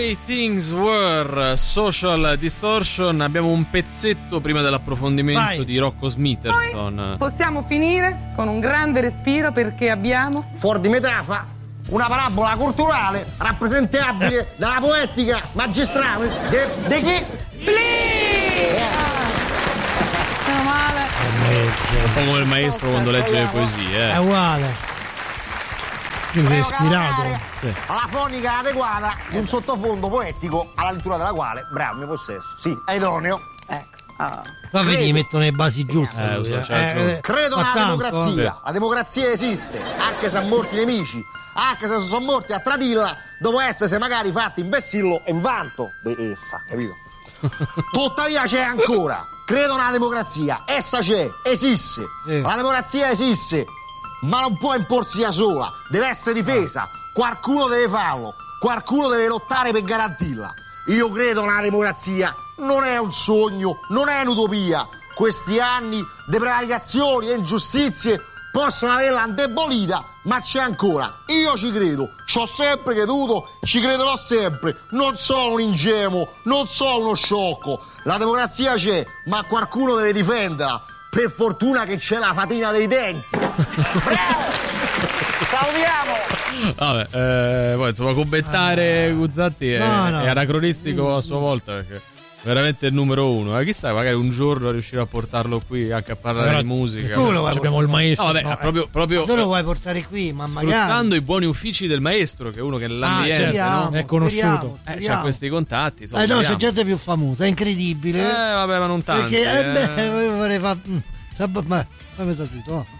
Way Things Were, Social Distortion. Abbiamo un pezzetto prima dell'approfondimento di Rocco Smithson. Poi possiamo finire con un grande respiro perché abbiamo fuori di metafora una parabola culturale rappresentabile dalla poetica magistrale di chi? Meno male. Un po' come il maestro quando legge le poesie. È uguale. Quindi sei ispirato. Sì. Alla fonica adeguata di un sottofondo poetico alla lettura della quale, bravo, mi possesso. Sì, è idoneo. Ecco. Ma vedi, gli mettono le basi giuste. Credo nella democrazia. La democrazia esiste, anche se sono morti nemici, anche se sono morti a tradirla, dopo essersi magari fatti investirlo in vanto di essa, capito? Tuttavia c'è ancora. Credo nella democrazia, essa c'è, esiste. La democrazia esiste, ma non può imporsi da sola, deve essere difesa. Qualcuno deve farlo, qualcuno deve lottare per garantirla. Io credo nella democrazia, non è un sogno, non è un'utopia. Questi anni di prevaricazioni e ingiustizie possono averla indebolita, ma c'è ancora. Io ci credo, ci ho sempre creduto, ci crederò sempre. Non sono un ingenuo, non sono uno sciocco. La democrazia c'è, ma qualcuno deve difenderla. Per fortuna che c'è la fatina dei denti. Bravo! Salutiamo! Vabbè, poi insomma commentare Guzzanti è anacronistico a sua volta, perché veramente il numero uno. Chissà, magari un giorno riuscirò a portarlo qui anche a parlare di musica. Tu lo abbiamo il maestro. No, vabbè, proprio tu lo vuoi portare qui, ma sfruttando magari i buoni uffici del maestro, che è uno che nell'ambiente speriamo, è conosciuto. C'ha questi contatti. No, c'è gente più famosa, è incredibile. Vabbè, ma non tanto. Perché vorrei fare. Ma fammi sta zitto.